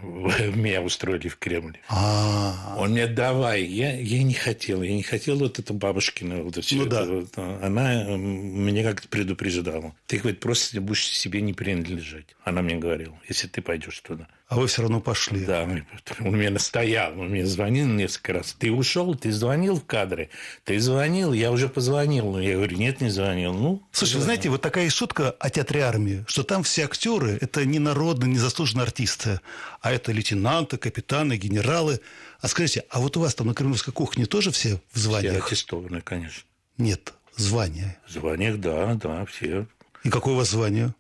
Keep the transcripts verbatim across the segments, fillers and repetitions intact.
меня устроили в Кремль. А-а-а. Он мне давай. Я, я не хотел. Я не хотел вот это бабушкина. Вот все ну, это, да. вот, она меня как-то предупреждала. Ты, говорит, просто будешь себе не принадлежать. Она мне говорила, если ты пойдешь туда. А вы все равно пошли. Да, он меня настоял, он мне звонил несколько раз. Ты ушел, ты звонил в кадры, ты звонил, я уже позвонил. Я говорю, нет, не звонил. Ну, слушай, вы знаете, вот такая шутка о театре армии, что там все актеры – это не народные, не заслуженные артисты, а это лейтенанты, капитаны, генералы. А скажите, а вот у вас там на кремлевской кухне тоже все в званиях? Все аттестованы, конечно. Нет, звания. В званиях, да, да, все. И какое у вас звание?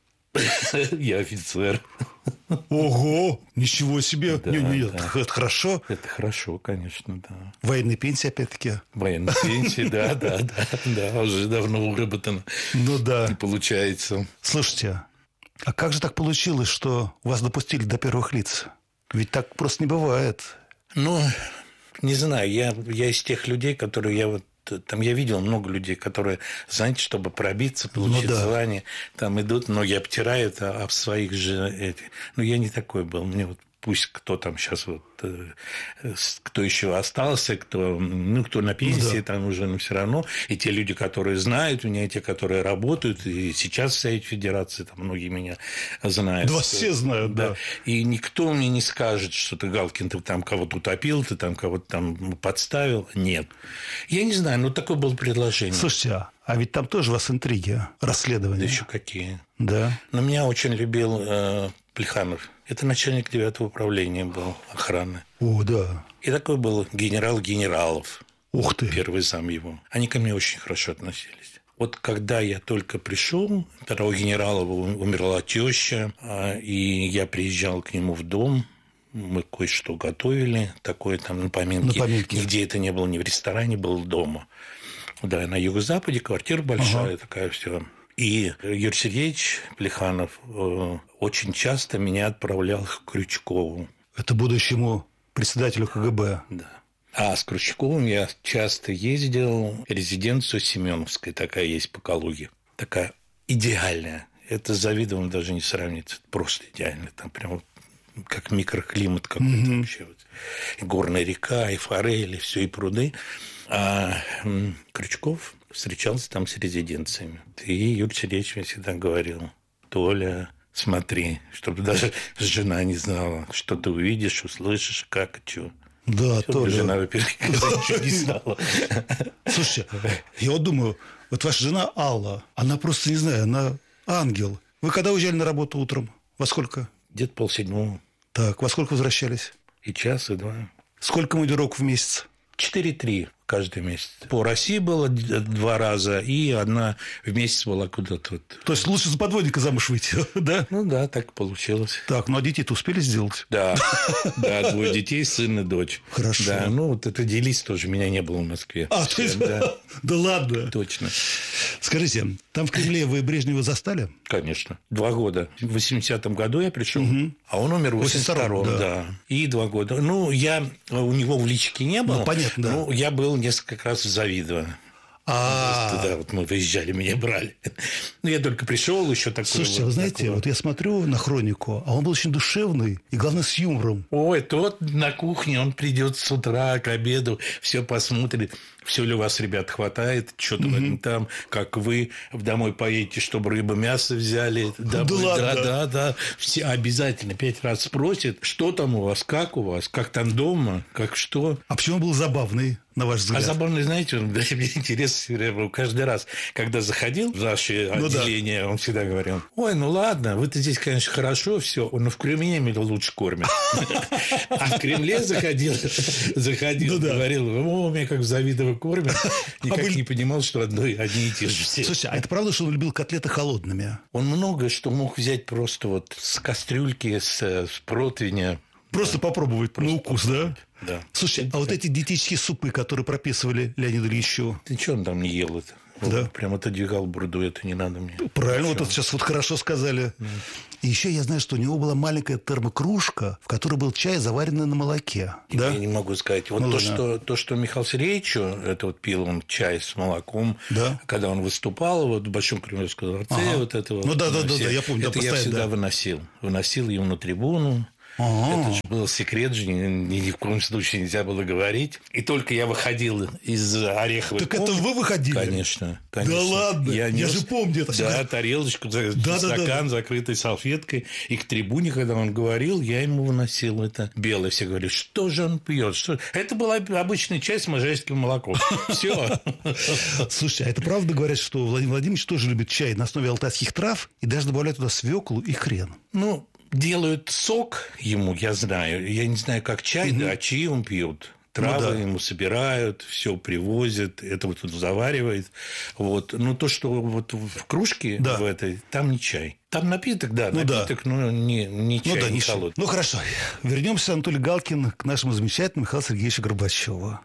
Я офицер. Ого, ничего себе. Да, не, не, нет, да. это хорошо. Это хорошо, конечно, да. Военная пенсия, опять-таки. Военная пенсия, да, да, да, да, уже давно выработано. Ну да. И получается. Слушайте, а как же так получилось, что вас допустили до первых лиц? Ведь так просто не бывает. Ну, не знаю, я, я из тех людей, которые я вот там я видел много людей, которые, знаете, чтобы пробиться, получить ну, да. звание, там идут, ноги обтирают, а, а в своих же этих. Ну, я не такой был. Мне вот пусть кто там сейчас вот, кто еще остался, кто, ну, кто на пенсии, ну, да. там уже, но все равно, и те люди, которые знают меня, и те, которые работают, и сейчас в Совете Федерации, там многие меня знают. Да, все знают, да. да. И никто мне не скажет, что ты, Галкин, ты там кого-то утопил, ты там кого-то там подставил. Нет. Я не знаю, но такое было предложение. Слушайте, а ведь там тоже у вас интриги, расследования. Да еще какие. Да. Но меня очень любил э, Плеханов. Это начальник девятого управления был охраны. О, да. И такой был генерал Генералов. Ух ты. Первый зам его. Они ко мне очень хорошо относились. Вот когда я только пришел, второго генерала умерла теща, и я приезжал к нему в дом. Мы кое-что готовили, такое там на поминки. На поминки. Нигде это не было, ни в ресторане, был дома. Да, на юго-западе квартира большая, ага. такая все. И Юрий Сергеевич Плеханов очень часто меня отправлял к Крючкову. Это будущему председателю КГБ. Да. А с Крючковым я часто ездил. Резиденцию Семеновская такая есть по Калуге. Такая идеальная. Это с Завидовым даже не сравнится. Просто идеально. Там прям как микроклимат какой-то mm-hmm. вообще. И горная река, и форели, все, и пруды. А Крючков встречался там с резиденциями. И Юрий Сергеевич мне всегда говорил: Толя, смотри, чтобы даже жена не знала, что ты увидишь, услышишь, как и что. Да, Все, Толя. Жена, во-первых, ничего не знала. Слушайте, я вот думаю, вот ваша жена Алла, она просто, не знаю, она ангел. Вы когда уезжали на работу утром? Во сколько? Где-то полседьмого. Так, во сколько возвращались? И час, и два. Сколько командировок в месяц? Четыре-три каждый месяц. По России было два раза, и одна в месяц была куда-то. Вот. То есть лучше за подводника замуж выйти, да? Ну да, так получилось. Так, ну а детей-то успели сделать? Да, да, двое детей, сын и дочь. Хорошо. Да, ну вот это делись тоже, меня не было в Москве. А, то есть, да. Да ладно. Точно. Скажите, там в Кремле вы Брежнева застали? Конечно. Два года. В восьмидесятом году я пришел, угу. а он умер в восемьдесят втором. Да. да. И два года. Ну, я у него в личке не был. Ну, понятно, да. Ну, я был несколько раз в Завидово. А Туда вот мы выезжали, меня брали. Ну, я только пришел, еще такой. Слушайте, вот, вы знаете, такой... вот я смотрю на хронику, а он был очень душевный и, главное, с юмором. Ой, тот на кухне, он придет с утра к обеду, все посмотрит, все ли у вас, ребят, хватает, что-то mm-hmm. там, как вы домой поедете, чтобы рыбу, мясо взяли. Да, да, да, да, да. Все обязательно пять раз спросят, что там у вас, как у вас, как там дома, как что. А почему он был забавный, на ваш взгляд? А забавный, знаете, он, да, мне интересно, каждый раз, когда заходил в наше ну, отделение, да. он всегда говорил: ой, ну ладно, вы-то здесь, конечно, хорошо все, но в Кремле меня лучше кормят. А в Кремле заходил, заходил, говорил: о, меня как в Завидово кормят. Никак не понимал, что одни и те же все. Слушайте, а это правда, что он любил котлеты холодными? Он многое что мог взять просто вот с кастрюльки, с противня. Просто попробовать Просто на укус, да? Да. Слушай, а вот эти диетические супы, которые прописывали Леониду Ильичу? Ты что он там не ел это? Да. Он прям отодвигал бурду, это не надо мне. Правильно, вот это сейчас вот хорошо сказали. Mm. И еще я знаю, что у него была маленькая термокружка, в которой был чай, заваренный на молоке. Я да? не могу сказать. Вот ну, то, что, то, что Михаилу Сергеевичу, это вот пил он чай с молоком, да? Когда он выступал вот в Большом Кремлевском дворце, ага. вот это вот. Ну да, да, да, да, я помню. Это да, я всегда да. выносил. Выносил ему на трибуну. А-а-а. Это же был секрет же, ни, ни в коем случае нельзя было говорить. И только я выходил из ореховой Так комнаты... это вы выходили? Конечно, конечно. Да ладно? Я, я нес, же помню это. Да, всегда... тарелочку, да, стакан, да, да. закрытой салфеткой. И к трибуне, когда он говорил, я ему выносил это белое. Все говорили, что же он пьет? Что... Это была обычная чай с можайским молоком. Все. Слушайте, а это правда говорят, что Владимир Владимирович тоже любит чай на основе алтайских трав и даже добавляет туда свеклу и хрен? Ну, делают сок ему, я знаю. Я не знаю, как чай, угу. да, а чаи он пьет. Травы ну, да. ему собирают, все привозят, это вот тут заваривает. Вот. Но то, что вот в кружке да. в этой, там не чай. Там напиток, да, ну, напиток, да. но не, не чай, ну, да, не холодный. Ну, хорошо. Вернемся, Анатолий Галкин, к нашему замечательному Михаилу Сергеевичу Горбачеву.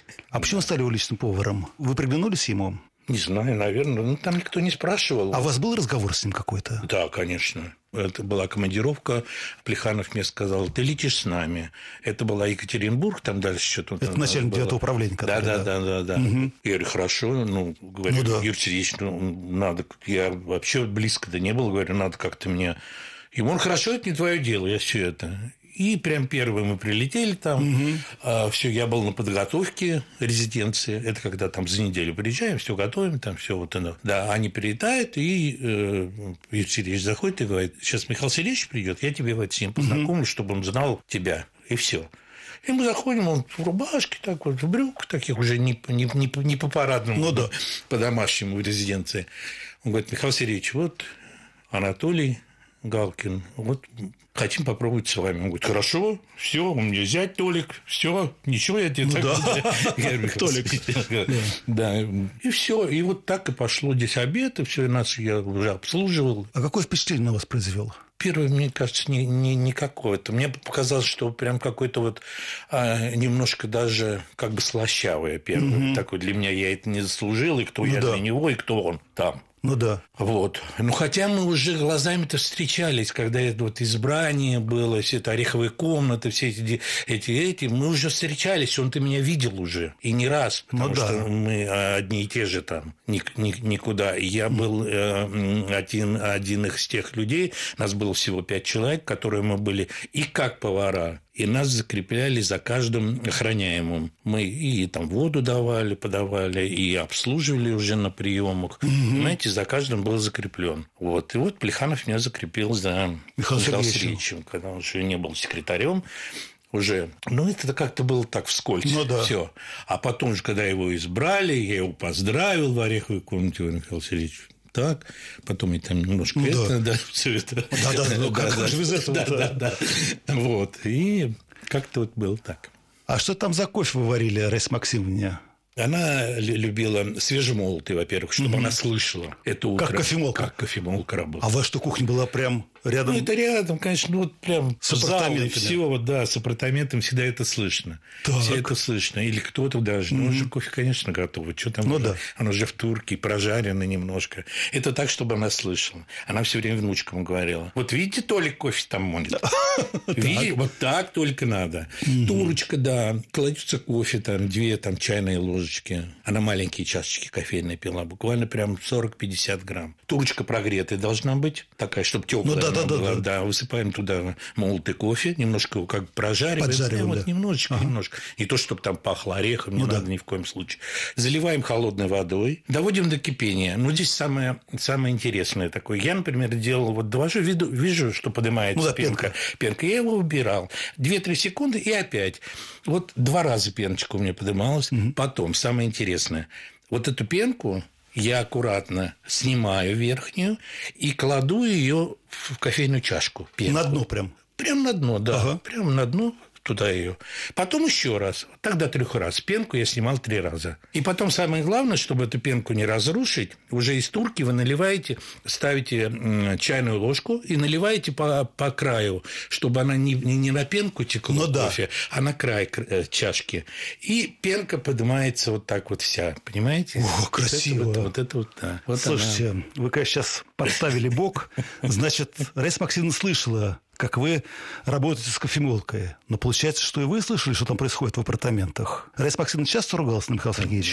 А почему стали его личным поваром? Вы приглянулись ему? Не знаю, наверное. Ну, там никто не спрашивал. А у вас был разговор с ним какой-то? Да, конечно. Это была командировка. Плеханов мне сказал, ты летишь с нами. Это была Екатеринбург, там дальше что-то... Это начальник девятого управления. Да, да, да, да, да. Угу. Я говорю, хорошо. Ну, говорю, ну, да. Юрий Сергеевич, ну, надо... Я вообще близко-то не был. Говорю, надо как-то мне... Ему, он, хорошо, это не твое дело, я все это... И прям первые мы прилетели там. Угу. А, все, я был на подготовке резиденции. Это когда там за неделю приезжаем, все готовим, там все вот оно. Да, они прилетают, и э, Юрий Сергеевич заходит и говорит, сейчас Михаил Сергеевич придет, я тебе вот с ним познакомлю, угу. чтобы он знал тебя. И все. И мы заходим, он в рубашке, так вот, в брюках таких уже не, не, не, не по парадному, ну, да. по-домашнему в резиденции. Он говорит, Михаил Сергеевич, вот Анатолий Галкин, вот хотим попробовать с вами. Он говорит, хорошо, все, у меня зять Толик, все, ничего, я тебе ну, так... Да. Я говорю, Толик. Да, и все, и вот так и пошло здесь обед, и все, нас я уже обслуживал. А какое впечатление на вас произвел? Первое, мне кажется, не, не, никакое-то. Мне показалось, что прям какой-то вот а, немножко даже как бы слащавое первое. Угу. Такое для меня я это не заслужил, и кто ну, я да. для него, и кто он там. Ну да. Вот. Ну, хотя мы уже глазами-то встречались, когда это вот избрание было, все это ореховые комнаты, все эти, эти, эти, мы уже встречались, он-то меня видел уже, и не раз, потому ну, да. что мы одни и те же там, никуда. И я был э, один, один из тех людей, нас было всего пять человек, которые мы были и как повара, и нас закрепляли за каждым охраняемым. Мы и там воду давали, подавали, и обслуживали уже на приемах. Угу. Понимаете, за каждым был закреплен. Вот. И вот Плеханов меня закрепил за Михаилом Сергеевичем, когда он уже не был секретарем. Уже, ну, это как-то было так вскользь. Ну, да. Все. А потом же, когда его избрали, я его поздравил в ореховой комнате, Михаил Сергеевич. Так, потом и там немножко ну, это, да, да все это. Да, да, ну как же без этого? Да, да, да. Вот. И как-то вот было так. А что там за кофе вы варили, Раиса Максимовна? Она любила свежемолотый, во-первых, чтобы mm-hmm. она слышала это утро. Как кофемолка? Как кофемолка работала. А ваша кухня была прям рядом? Ну, это рядом, конечно, ну, вот прям с апартаментами. Все, вот, да, с апартаментом всегда это слышно. Так. Все это слышно. Или кто-то даже. Mm-hmm. Ну, уже кофе, конечно, готовый. Что там? Ну, да. Оно уже в турке, прожарено немножко. Это так, чтобы она слышала. Она все время внучкам говорила. Вот видите, Толик кофе там монет. Видите? Вот так только надо. Турочка, да. Кладется кофе, там, две там чайные ложки. Она маленькие чашечки кофейные пила, буквально прям сорок-пятьдесят грамм. Турочка прогретая должна быть, такая, чтобы теплая ну, да, она да, была. Да, да. Высыпаем туда молотый кофе, немножко его как бы прожариваем. Поджариваем, вот, да. Немножечко, ага. немножко. Не то, чтобы там пахло орехом, не ну, надо да. ни в коем случае. Заливаем холодной водой, доводим до кипения. Ну, здесь самое, самое интересное такое. Я, например, делал, вот довожу, вижу, вижу что поднимается ну, да, пенка. пенка. Я его убирал. две-три секунды и опять. Вот два раза пеночка у меня поднималась. Угу. Потом, самое интересное, вот эту пенку я аккуратно снимаю верхнюю и кладу ее в кофейную чашку. Пенку. На дно прям? Прям на дно, да. Ага. Прям на дно. Туда ее. Потом еще раз. Так до трех раз. Пенку я снимал три раза. И потом самое главное, чтобы эту пенку не разрушить, уже из турки вы наливаете, ставите чайную ложку и наливаете по, по краю, чтобы она не, не, не на пенку текла ну, кофе, да. а на край чашки. И пенка поднимается вот так вот вся. Понимаете? О, вот красиво. Это, вот, вот это вот, да. Вот слушайте, она. Вы, конечно, сейчас подставили бок. Значит, Раиса Максимовна слышала, как вы работаете с кофемолкой. Но получается, что и вы слышали, что там происходит в апартаментах. Раиса Максимовна часто ругалась на Михаила Сергеевича?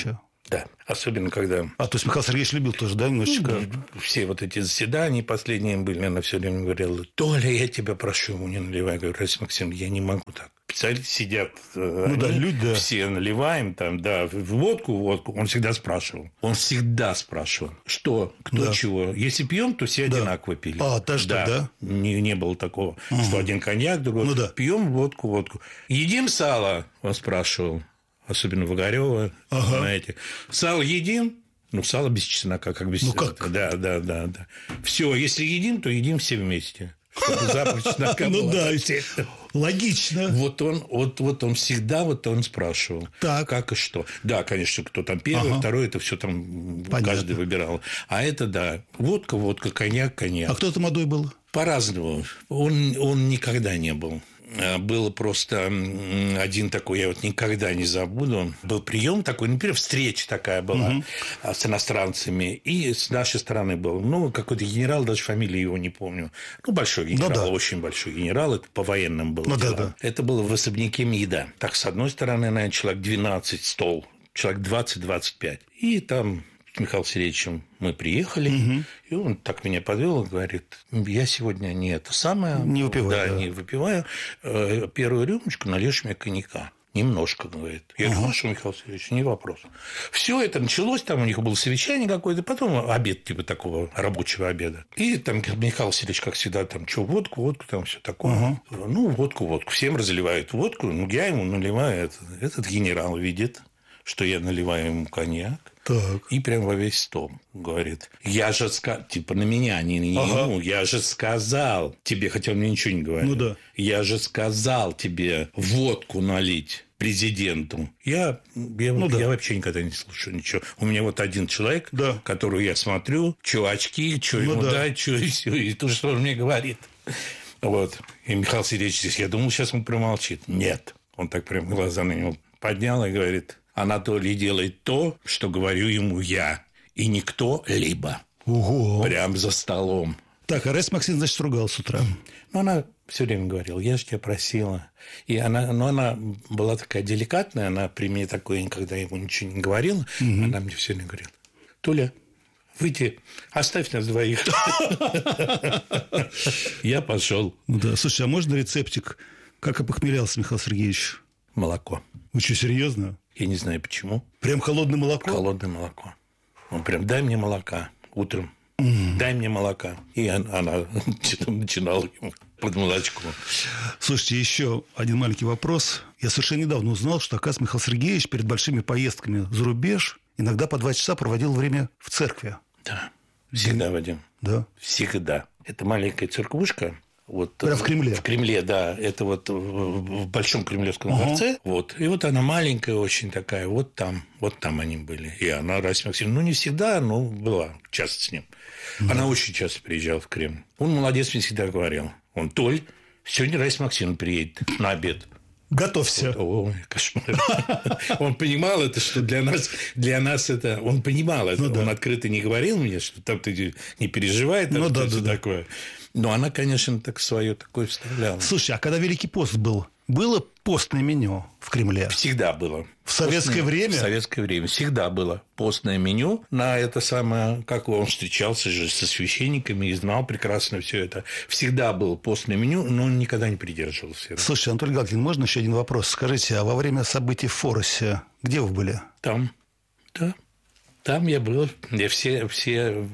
Да, особенно когда... А, то есть Михаил Сергеевич любил тоже, да, немножечко? Все вот эти заседания последние были, она все время говорила: Толя, я тебя прошу, ему не наливай. Я говорю: Раиса Максимовна, я не могу так. Специалисты сидят, ну, они, да, люди, да. все наливаем там, да, водку, водку. Он всегда спрашивал. Он всегда спрашивал, что, кто, да. чего. Если пьем, то все да. одинаково пили. А, даже да. так, да? Не, не было такого, угу. что один коньяк, другой. Ну, да. Пьем водку, водку. Едим сало, он спрашивал. Особенно Вагарева, ага. знаете. Сало едим? Ну, сало без чеснока, как без ну, чеснока. Как? Да, да, да, да. Все, если едим, то едим все вместе. Чтобы запах чеснока был. Ну да, логично. Вот он, вот, вот он всегда вот он спрашивал, так. как и что. Да, конечно, кто там первый, ага. второй, это все там понятно. Каждый выбирал. А это да, водка, водка, коньяк, коньяк. А кто тамадой был? По-разному. Он, он никогда не был. Был просто один такой, я вот никогда не забуду. Был прием такой, например, встреча такая была угу. с иностранцами. И с нашей стороны был, ну, какой-то генерал, даже фамилию его не помню. Ну, большой генерал, ну, да. очень большой генерал. Это по военным было. Ну, да, да. Это было в особняке МИДа. Так, с одной стороны, наверное, человек двенадцать стол, человек двадцать-двадцать пять. И там... С Михаилом Сергеевичем мы приехали, угу. и он так меня подвел и говорит: я сегодня не это самое... Не выпиваю. Да, да. не выпиваю. Первую рюмочку належь мне коньяка. Немножко, говорит. Я говорю: хорошо, Михаил Сергеевич, не вопрос. Все это началось, там у них было совещание какое-то, потом обед типа такого рабочего обеда. И там Михаил Сергеевич, как всегда, там, что, водку, водку, там все такое. Угу. Ну, водку, водку. Всем разливают водку, ну, я ему наливаю. Это. Этот генерал видит, что я наливаю ему коньяк. Так. И прям во весь стол говорит: я же сказал, типа на меня, не на ага. ему, я же сказал тебе, хотя он мне ничего не говорил, ну, да. я же сказал тебе водку налить президенту. Я, я, ну, я да. вообще никогда не слушаю ничего. У меня вот один человек, да. которого я смотрю, что очки, что ну, ему да. дать, что и все, и то, что он мне говорит. Вот. И Михаил Сергеевич здесь, я думал, сейчас он промолчит. Нет. Он так прям глаза на него поднял и говорит: Анатолий делает то, что говорю ему я, и никто либо. Ого. Прям за столом. Так, а Раиса Максимовна, значит, ругала с утра? Ну, она все время говорила: я же тебя просила. И она, но она была такая деликатная, она при мне такое никогда ему ничего не говорила. Угу. Она мне все время говорила: Толя, выйди, оставь нас двоих. Я пошел. Да, слушай, а можно рецептик, как опохмелялся Михаил Сергеевич? Молоко. Вы что, серьезно? Я не знаю почему. Прям холодное молоко? Холодное молоко. Он прям: дай мне молока утром. Mm. Дай мне молока. И она, она начинала ему под молочко. Слушайте, еще один маленький вопрос. Я совершенно недавно узнал, что, оказывается, Михаил Сергеевич перед большими поездками за рубеж иногда по два часа проводил время в церкви. Да. Всегда, Вадим. Да. Всегда. Это маленькая церквушка. Вот, прямо в Кремле? В Кремле, да. Это вот в Большом Кремлевском uh-huh. дворце. Вот. И вот она маленькая очень такая. Вот там. Вот там они были. И она, Раиса Максимовна, ну, не всегда, но была часто с ним. Uh-huh. Она очень часто приезжала в Кремль. Он молодец, мне всегда говорил. Он: Толь, сегодня Раиса Максимовна приедет на обед. Готовься. Ой, кошмар. Он понимал это, что для нас, для нас это... Он понимал это. Ну, да. Он открыто не говорил мне, что там ты не переживай, там ну, да, да, такое. Да. Но она, конечно, так свое такое вставляла. Слушай, а когда Великий пост был, было постное меню в Кремле? Всегда было. В советское постное, время? В советское время. Всегда было постное меню на это самое... Как он встречался же со священниками и знал прекрасно все это. Всегда было постное меню, но он никогда не придерживался. Слушай, Анатолий Галкин, можно еще один вопрос? Скажите, а во время событий в Форосе где вы были? Там. Да. Там я был. Я все, все,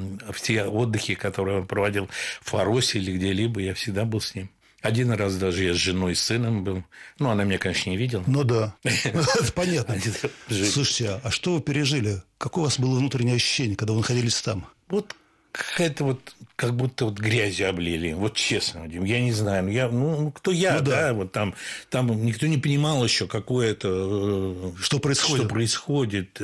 все отдыхи, которые он проводил в Фаросе или где-либо, я всегда был с ним. Один раз даже я с женой и сыном был. Ну, она меня, конечно, не видела. Ну, да. Это понятно. Слушайте, а что вы пережили? Какое у вас было внутреннее ощущение, когда вы находились там? Вот какая-то вот, как будто вот грязью облили. Вот честно, Вадим, я не знаю. Я, ну, кто я, ну, да. да, вот там, там никто не понимал еще, какое это... Что происходит? Что происходит.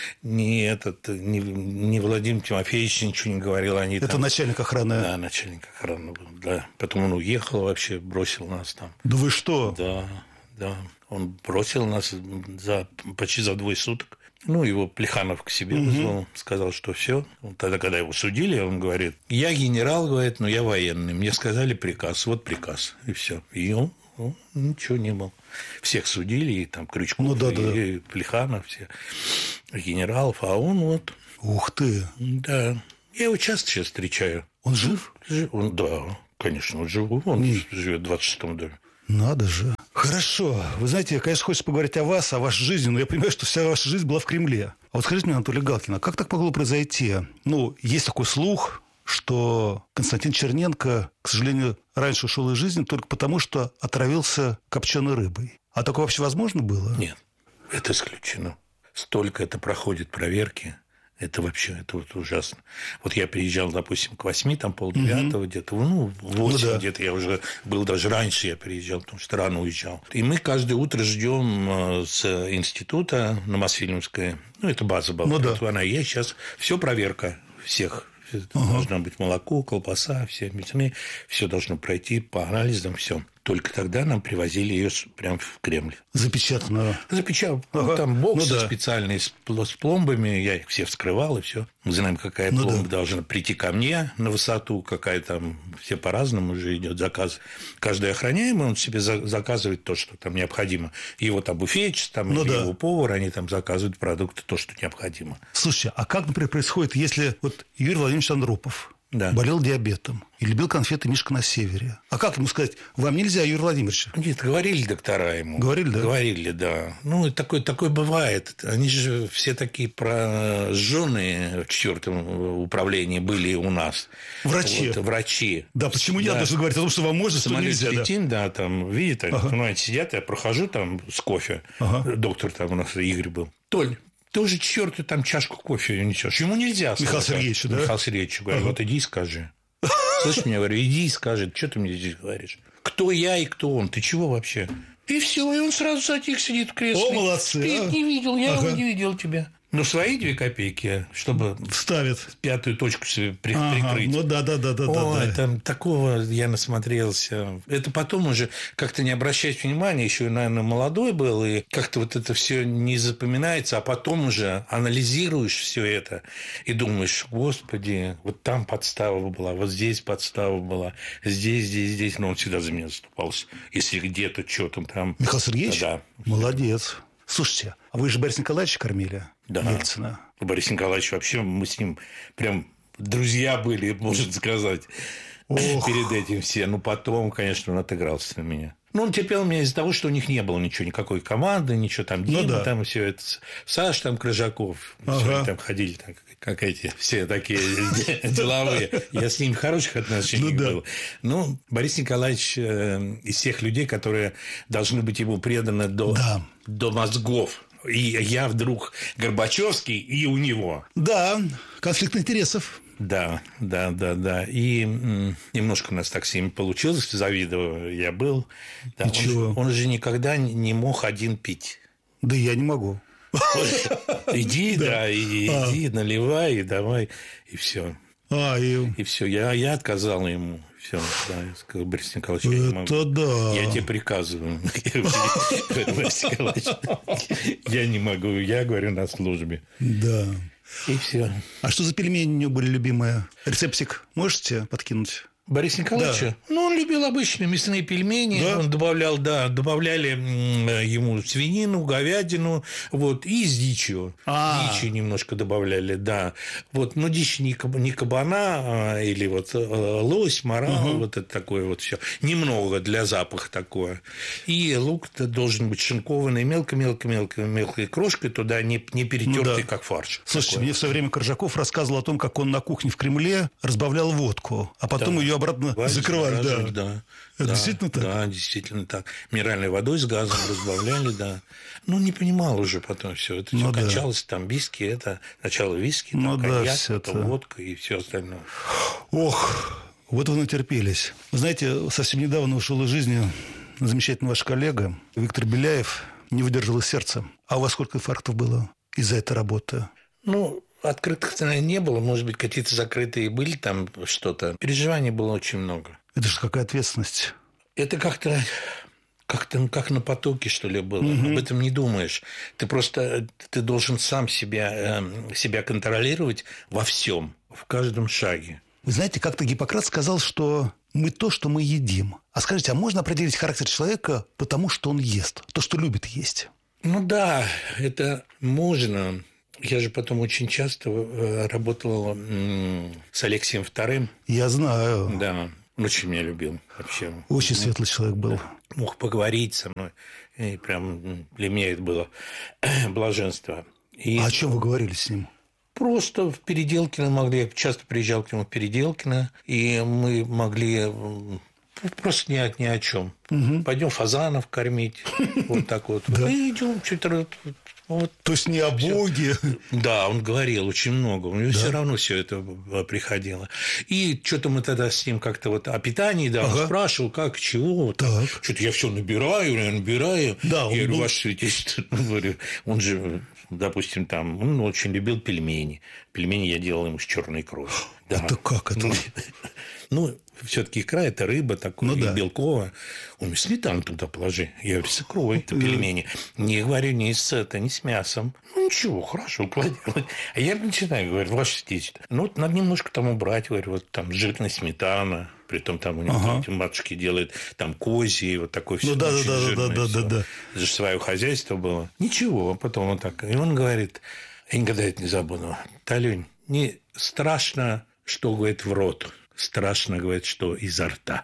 Ни этот, ни, ни Владимир Тимофеевич ничего не говорил. Они это там... начальник охраны? Да, начальник охраны был, да. Потом он уехал вообще, бросил нас там. Да вы что? Да, да. Он бросил нас за, почти за двое суток. Ну, его Плеханов к себе вызвал, угу. сказал, что все. Тогда, когда его судили, он говорит: я генерал, говорит, но я военный. Мне сказали приказ, вот приказ, и все. И он, ну, ничего не было. Всех судили, и там Крючков, ну, да, и да. Плеханов, все. генералов, а он вот... Ух ты! Да. Я его часто сейчас встречаю. Он жив? Жив? Он, да, конечно, он жив. Он Не... живет в двадцать шестом доме. Надо же. Хорошо. Вы знаете, конечно, хочется поговорить о вас, о вашей жизни, но я понимаю, что вся ваша жизнь была в Кремле. А вот скажите мне, Анатолий Галкин, а как так могло произойти? Ну, есть такой слух, что Константин Черненко, к сожалению, раньше ушел из жизни только потому, что отравился копченой рыбой. А такое вообще возможно было? Нет, это исключено. Столько это проходит проверки. Это вообще, это вот ужасно. Вот я приезжал, допустим, к восьми, там полдевятого, угу. где-то, ну, восемь, ну, да. где-то я уже был, даже раньше я приезжал, потому что рано уезжал. И мы каждое утро ждем с института на Мосфильмовской, ну, это база была, ну, да. вот она и есть сейчас, все проверка всех. Ага. Должно быть молоко, колбаса, все мясные, все должно пройти по анализам, все. Только тогда нам привозили ее прямо в Кремль. Запечатанную? Запечатанную. Ага. Ну, там боксы ну, да. специальные с пломбами, я их все вскрывал, и все. Мы знаем, какая ну, пломба да. должна прийти ко мне на высоту, какая там, все по-разному уже идет заказ. Каждый охраняемый, он себе заказывает то, что там необходимо. Его там буфетчик, там, ну, да. его повар, они там заказывают продукты, то, что необходимо. Слушайте, а как, например, происходит, если вот Юрий Владимирович Андропов да. болел диабетом и любил конфеты «Мишка на севере»? А как ему сказать, вам нельзя, Юрий Владимирович? Нет, говорили доктора ему. Говорили, да? Говорили, да. Ну, такое, такое бывает. Они же все такие прожженные в четвертом управлении были у нас. Врачи. Вот, врачи. Да, почему я да. должен говорить о том, что вам можно, что нельзя? Летим, да. да, там, видите, ага. понимаете, сидят, я прохожу там с кофе. Ага. Доктор там у нас, Игорь был. Толь, ты уже четвертую там чашку кофе несешь. Ему нельзя. Михаил Сергеевич, да? Михаил Сергеевич, говорю, ага. вот иди и скажи. Слышишь меня, говорю, иди и скажи, что ты мне здесь говоришь? Кто я и кто он? Ты чего вообще? И все, и он сразу затих, сидит в кресле. О, молодцы. Ты а? не видел, я ага. его не видел тебя. Ну, свои две копейки, чтобы вставит пятую точку себе при, ага, прикрыть. Ну да, да, да, да, О, да. Там такого я насмотрелся. Это потом уже как-то не обращать внимания, еще, наверное, молодой был, и как-то вот это все не запоминается, а потом уже анализируешь все это и думаешь, господи, вот там подстава была, вот здесь подстава была, здесь, здесь, здесь, но он всегда за меня заступался. Если где-то что-то там. Михаил Сергеевич? Да. Молодец. Слушайте, а вы же Бориса Николаевича кормили? Да. Ельцина. Борис Николаевич, вообще мы с ним прям друзья были, можно сказать, Ох. перед этим все. Ну, потом, конечно, он отыгрался на меня. Ну, он терпел меня из-за того, что у них не было ничего, никакой команды, ничего там, Дима, ну, да. там все это, Саш там, Крыжаков, ага. все там ходили, там, как эти, все такие деловые. Я с ним в хороших отношениях был. Ну, Борис Николаевич из тех людей, которые должны быть ему преданы до мозгов. И я вдруг Горбачевский, и у него. Да, конфликт интересов. Да, да, да, да. И м, немножко у нас так с ними получилось, завидовал я был. Да, Ничего. Он, он же никогда не мог один пить. Да я не могу. Иди, да, иди, наливай, и давай, и все. А, и... и все. Я, я отказал ему. Все, да, я сказал, Борис Николаевич, я не могу. Это да. Я тебе приказываю. Борис Николаевич, я не могу. Я говорю на службе. Да. И все. А что за пельмени у него были любимые? Рецептик можете подкинуть? Борис Николаевич? Да. Ну, он любил обычные мясные пельмени. Да? Он добавлял, да, добавляли ему свинину, говядину, вот, и с дичью. А-а-а. Дичи немножко добавляли, да. Вот, но дичь не, не кабана, а, или вот лось, морал, угу. вот это такое вот все. Немного для запаха такое. И лук должен быть шинкованный мелко-мелко-мелко мелкой крошкой, туда не, не перетертый, ну, да. как фарш. Слушайте, такое. Мне в свое время Коржаков рассказывал о том, как он на кухне в Кремле разбавлял водку, а потом да. ее обратно Вазь, закрывали, да. да. Это да, действительно так? Да, действительно так. Минеральной водой с газом разбавляли, да. Ну, не понимал уже потом все. Это ну, все да. кончалось, там виски, это сначала виски, ну, там, коньяк, да, это водка и все остальное. Ох, вот вы натерпелись. Вы знаете, совсем недавно ушел из жизни замечательный ваш коллега Виктор Беляев, не выдержал из сердца. А у вас сколько инфарктов было из-за этой работы? Ну, открытых, наверное, не было. Может быть, какие-то закрытые были там что-то. Переживаний было очень много. Это же какая ответственность. Это как-то, как-то как на потоке, что ли, было. Угу. Об этом не думаешь. Ты просто ты должен сам себя, себя контролировать во всем, в каждом шаге. Вы знаете, как-то Гиппократ сказал, что мы то, что мы едим. А скажите, а можно определить характер человека по тому, что он ест? То, что любит есть? Ну да, это можно. Я же потом очень часто работал с Алексеем вторым. Я знаю. Да, он очень меня любил вообще. Очень светлый человек был. Да. Мог поговорить со мной. И прям для меня это было блаженство. И... А о чем вы говорили с ним? Просто в Переделкино могли. Я часто приезжал к нему в Переделкино, и мы могли... Просто ни, ни о чем. Угу. Пойдем фазанов кормить. Вот так вот. И идем что-то... Вот. То есть не о Боге. Да, он говорил очень много. У него да. все равно все это приходило. И что-то мы тогда с ним как-то вот о питании, да, ага. он спрашивал, как, чего. Так. Что-то я все набираю, я набираю. Да, я говорю, был... ваше святейшество, он же, допустим, там, он очень любил пельмени. Пельмени я делал ему с черной кровью. Да. Это как это? Ну, ну все-таки икра – это рыба такая, ну, да. белковая. Он мне сметану туда положи. Я говорю, с икрой это пельмени. Не говорю, не с, это, не с мясом. Ну, ничего, хорошо, клади. А я начинаю, говорю, ваше святейшество. Ну, вот надо немножко там убрать, говорю, вот там жирная сметана. Притом там у него ага. матушки делают там козьи, вот такое все. Ну, да, да, да, да, да, да, да. Это же свое хозяйство было. Ничего, потом вот так. И он говорит, я никогда это не забуду. Талюнь, не страшно, что, говорит, в рот. Страшно, говорит, что изо рта.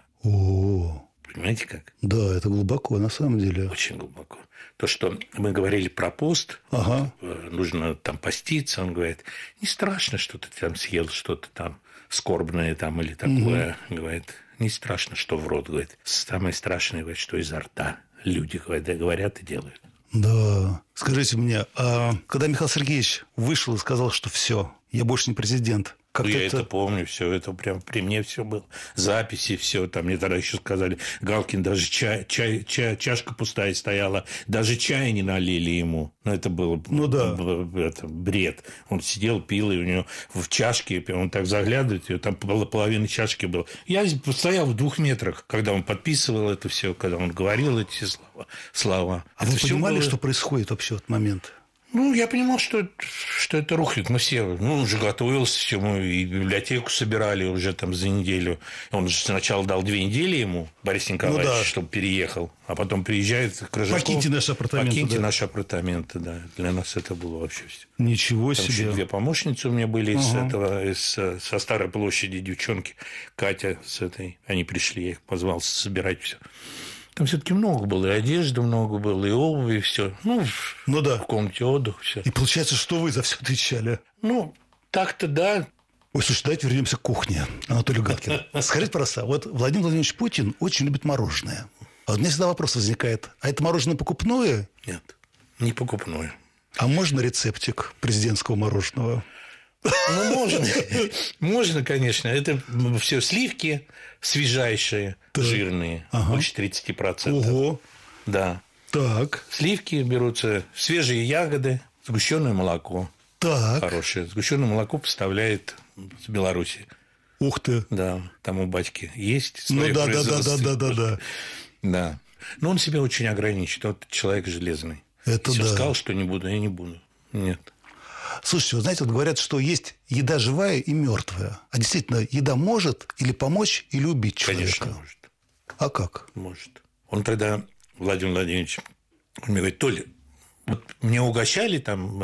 О, понимаете как? Да, это глубоко, на самом деле. Очень глубоко. То, что мы говорили про пост, ага. нужно там поститься, он говорит, не страшно, что ты там съел что-то там скорбное там или такое, угу. говорит, не страшно, что в рот, говорит. Самое страшное, говорит, что изо рта люди говорят, говорят и делают. Да. Скажите мне, а когда Михаил Сергеевич вышел и сказал, что все, я больше не президент, как я это... это помню, все это прям при мне все было. Записи, все. Там мне тогда еще сказали, Галкин, даже чай, чай, чай, чашка пустая стояла, даже чая не налили ему. Ну, это было, ну, да. было это, бред. Он сидел, пил, и у него в чашке, он так заглядывает, и там половина чашки была. Я стоял в двух метрах, когда он подписывал это все, когда он говорил эти слова. слова. А это вы понимали, было... что происходит вообще в этот момент? Ну, я понимал, что, что это рухнет. Мы все, ну, он уже готовился, все, мы и библиотеку собирали уже там за неделю. Он же сначала дал две недели ему, Борис Николаевич, ну, да. чтобы переехал. А потом приезжает Крыжаков. Покиньте наши апартаменты. Покиньте да. наши апартаменты, да. Для нас это было вообще все. Ничего там себе. Еще две помощницы у меня были ага. из этого, из, со Старой площади, девчонки. Катя с этой. Они пришли, я их позвал собирать все. Там все-таки много было, и одежды много было, и обуви, и все. Ну, ну да. в комнате отдыха все. И получается, что вы за все отвечали? Ну, так-то да. Ой, слушай, давайте вернемся к кухне, Анатолий Галкин. Скажите, пожалуйста, вот Владимир Владимирович Путин очень любит мороженое. А у меня всегда вопрос возникает: а это мороженое покупное? Нет, не покупное. А можно рецептик президентского мороженого? Ну, можно. Можно, конечно. Это все сливки свежайшие, так. жирные, ага. больше тридцать процентов. Ого. Да. Так. Сливки берутся, свежие ягоды, сгущенное молоко. Так. Хорошее. Сгущенное молоко поставляет с Беларуси. Ух ты. Да, там у батьки есть. Ну да, да, да, да, да, да, да. Да. Но он себя очень ограничит. Вот человек железный. Это Если да. он сказал, что не буду, я не буду. Нет. Слушайте, вы знаете, вот говорят, что есть еда живая и мертвая. А действительно, еда может или помочь, или убить человека? Конечно, может. А как? Может. Он тогда, Владимир Владимирович, он мне говорит: Толя, вот мне угощали там,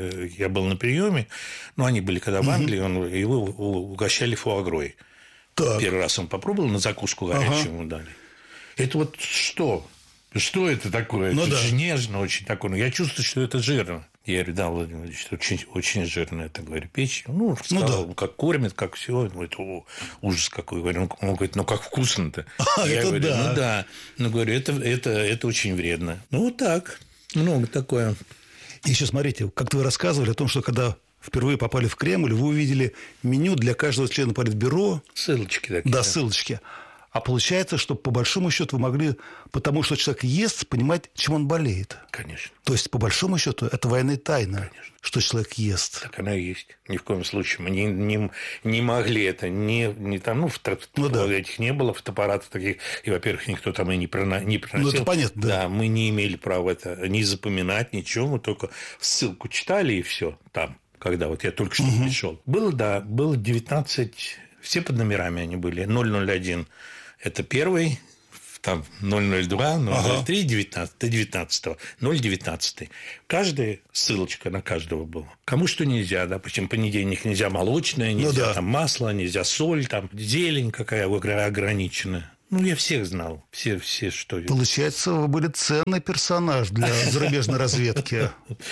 я был на приеме, ну, они были когда в Англии, он, его угощали фуагрой. Так. Первый раз он попробовал, на закуску горячую ему ага. дали. Это вот что? Что это такое? Ну, это да. же нежно очень такое. Я чувствую, что это жирно. Я говорю: да, Владимир Владимирович, очень, очень жирно, это, говорю, печень. Ну, сказал, ну да. как кормят, как все. Он говорит: о, ужас какой. Он говорит: ну, как вкусно-то. А, я это говорю: да. ну, да. Ну, говорю, это, это, это очень вредно. Ну, вот так. Много такое. И еще смотрите, как-то вы рассказывали о том, что когда впервые попали в Кремль, вы увидели меню для каждого члена Политбюро. Ссылочки такие. Да, да. ссылочки. А получается, что по большому счету вы могли, потому что человек ест, понимать, чем он болеет. Конечно. То есть, по большому счету, это военная тайна, Конечно. что человек ест. Так она и есть. Ни в коем случае. Мы не, не, не могли это. Не, не там, ну, фото, ну да. этих не было, фотоаппаратов таких. И, во-первых, никто там и не, проно, не проносил. Ну, это понятно, да. Да, мы не имели права это не запоминать, ничего. Мы только ссылку читали, и все там. Когда вот я только что угу. пришел. Было, да, было девятнадцать... Все под номерами они были. ноль ноль один – это первый, там ноль ноль два, ноль ноль три, девятнадцать, девятнадцать, ноль девятнадцать. Каждая ссылочка на каждого была. Кому что нельзя, да, почему понедельник нельзя молочное, нельзя ну, да. там масло, нельзя соль, там зелень какая ограниченная. Ну, я всех знал. Все, все что... Получается, вы были ценный персонаж для зарубежной разведки.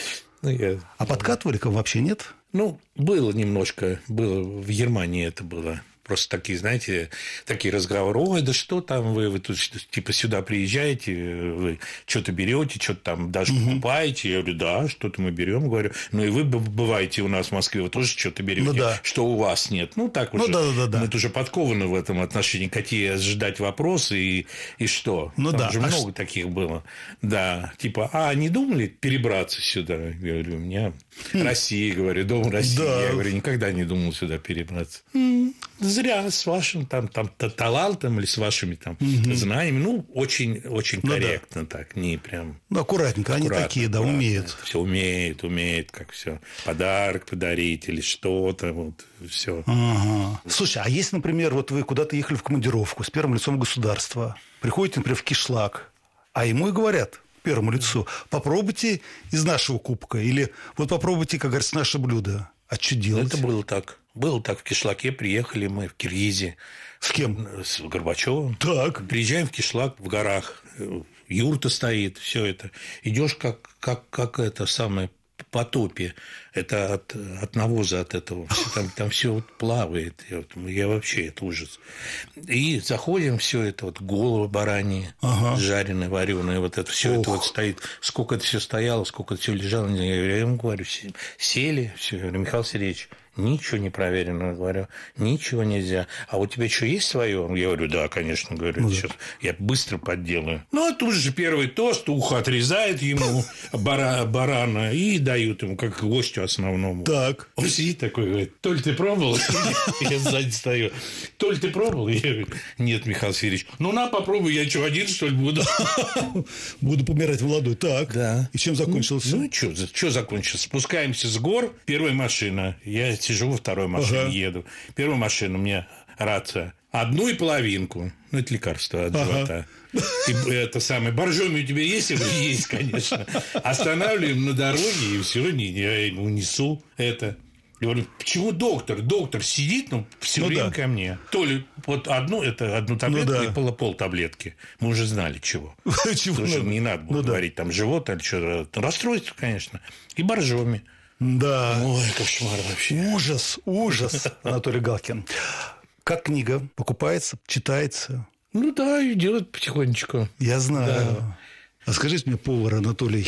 А подкатывали к вам вообще нет? Ну, было немножко. Было в Германии это было. Просто такие, знаете, такие разговоры. Ой, да что там вы, вы тут типа сюда приезжаете, вы что-то берете, что-то там даже угу. покупаете. Я говорю, да, что-то мы берем. Говорю, ну и вы бываете у нас в Москве, вы тоже что-то берете, ну, да. что у вас нет. Ну, так ну, уже. Да, да, да. Мы тоже подкованы в этом отношении, какие ждать вопросы и, и что. Ну, там да. же а много ш... таких было. Да, типа, а не думали перебраться сюда? Я говорю, у меня хм. Россия, говорю, дом России. Да. Я говорю, никогда не думал сюда перебраться. Зря, с вашим там, там талантом или с вашими там угу. знаниями. Ну, очень, очень ну, корректно да. так, не прям... Ну, аккуратненько, аккуратно, они такие, да, умеют. Все умеют, умеют, как все. Подарок подарить или что-то, вот, все. Ага. Слушай, а если, например, вот вы куда-то ехали в командировку с первым лицом государства, приходите, например, в кишлак, а ему и говорят... первому лицу, попробуйте из нашего кубка, или вот попробуйте, как говорится, наше блюдо. А что делать? Это было так. Было так. В Кишлаке приехали мы в Киргизии. С кем? С Горбачевым. Так. Приезжаем в Кишлак в горах. Юрта стоит, все это. Идешь как, как, как это самое по топе. Это от, от навоза, от этого. Там, там все вот плавает. Я, я вообще, это ужас. И заходим, все это вот головы бараньи, ага. жареные, вареные, вот это все это вот стоит. Сколько это все стояло, сколько это все лежало. Я ему говорю, сели, все. Я говорю, Михаил Сергеевич, ничего не проверено, говорю, ничего нельзя. А у тебя что, есть свое? Я говорю, да, конечно, говорю, ну, сейчас я быстро подделаю. Ну, а тут же первый тост, ухо отрезает ему бара, барана и дают ему, как гостю основному. Так. Он сидит такой, говорит, Толь, ты пробовал? Я сзади стою. Толь, ты пробовал? Я говорю, нет, Михаил Сергеевич. Ну, на, попробуй, я что, один, что ли, буду? Буду помирать молодой. Так. Да. И чем закончился? Ну, что, что закончилось? Спускаемся с гор, первая машина. Я сижу во второй машине, ага. еду. Первая машина, у меня рация. Одну и половинку. Ну, это лекарство от ага. живота. И это самое. Боржоми у тебя есть? Есть, конечно. Останавливаем на дороге, и все, я ему несу это. Я говорю, почему доктор? Доктор сидит, ну, все ну, время да. ко мне. То ли вот одну, это одну таблетку ну, да. и пол, пол таблетки. Мы уже знали, чего. Чего? Потому что не надо было ну, говорить, да. там, живот или что-то. Расстройство, конечно. И боржоми. Да. Ой, кошмар вообще. Ужас, ужас, Анатолий Галкин. Как книга? Покупается, читается? Ну да, идет потихонечку. Я знаю. Да. А скажите мне, повар Анатолий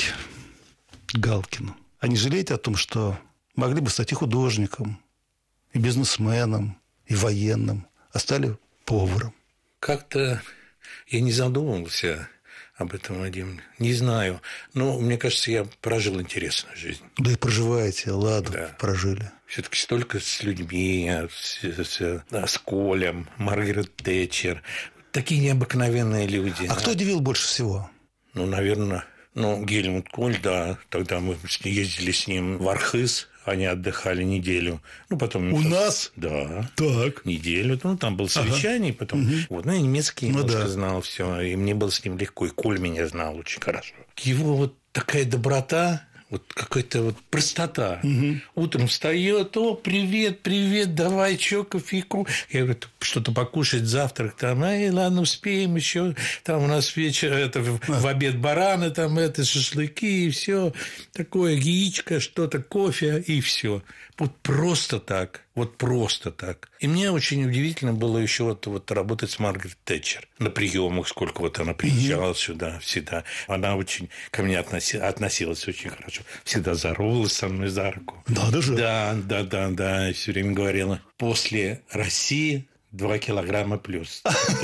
Галкин, а не жалеете о том, что могли бы стать и художником, и бизнесменом, и военным, а стали поваром? Как-то я не задумывался об этом, Вадим. Не знаю. Но мне кажется, я прожил интересную жизнь. Да и проживаете, ладно, да. прожили. Все-таки столько с людьми, с, с, с Колем, Маргарет Тэтчер. Такие необыкновенные люди. А кто удивил больше всего? Ну, наверное, ну, Гельмут Коль, да. Тогда мы ездили с ним в Архыз. Они отдыхали неделю. Ну, потом... У нас? Да. Так. Неделю. Ну, там было совещание, ага. потом... Угу. Вот. Ну, я немецкий ну, немножко да. знал все. И мне было с ним легко. И Коль меня знал очень хорошо. Его вот такая доброта... Вот какая-то вот простота. Угу. Утром встает, о, привет, привет, давай, чё, кофейку. Я говорю, что-то покушать, завтрак там, ай, ладно, успеем еще. Там у нас вечер, это в, в обед бараны, там это шашлыки и все такое, яичко, что-то, кофе и все. Вот просто так, вот просто так. И мне очень удивительно было еще вот, вот работать с Маргарет Тэтчер на приемах, сколько вот она приезжала mm-hmm. сюда всегда. Она очень ко мне относи, относилась очень хорошо. Всегда здоровалась со мной за руку. Надо же. Да, да, да, да. И все время говорила, после России два килограмма плюс.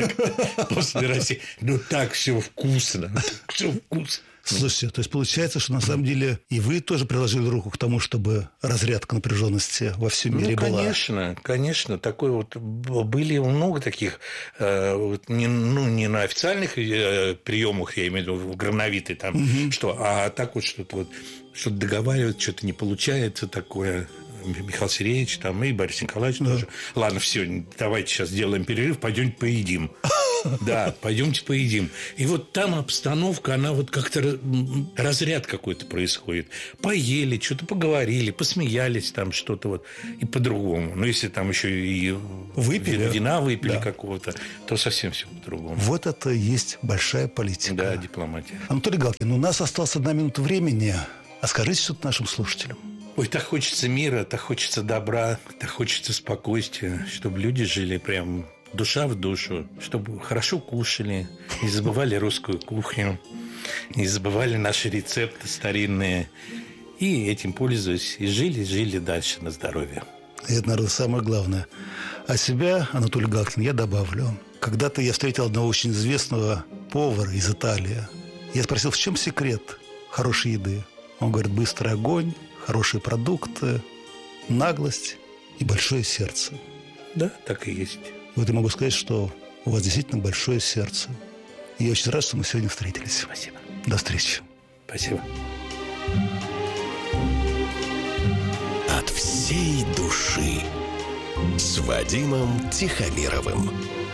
После России. Ну, так все вкусно. Все вкусно. Слушайте, то есть получается, что на самом деле и вы тоже приложили руку к тому, чтобы разрядка напряженности во всем мире ну, была? Конечно, конечно. Такой вот были много таких, э, вот, не, ну, не на официальных э, приемах, я имею в виду, в грановитой там, угу. что, а так вот что-то вот, что-то договаривать, что-то не получается такое. Михаил Сергеевич там, и Борис Николаевич да. тоже. Ладно, все, давайте сейчас сделаем перерыв, пойдем поедим. Да, пойдемте поедим. И вот там обстановка, она вот как-то разряд какой-то происходит. Поели, что-то поговорили, посмеялись там что-то вот и по-другому. Ну, если там еще и выпили, вина выпили да. какого-то, то совсем все по-другому. Вот это и есть большая политика. Да, дипломатия. Анатолий Галкин, у нас осталась одна минута времени. А скажите что-то нашим слушателям. Ой, так хочется мира, так хочется добра, так хочется спокойствия, чтобы люди жили прям душа в душу, чтобы хорошо кушали, не забывали русскую кухню, не забывали наши рецепты старинные. И этим пользуясь, и жили, жили дальше на здоровье. И это, наверное, самое главное. А себя, Анатолий Галкин, я добавлю. Когда-то я встретил одного очень известного повара из Италии. Я спросил, в чем секрет хорошей еды? Он говорит, быстрый огонь, хорошие продукты, наглость и большое сердце. Да, так и есть. Вот я могу сказать, что у вас действительно большое сердце. И я очень рад, что мы сегодня встретились. Спасибо. До встречи. Спасибо. От всей души с Вадимом Тихомировым.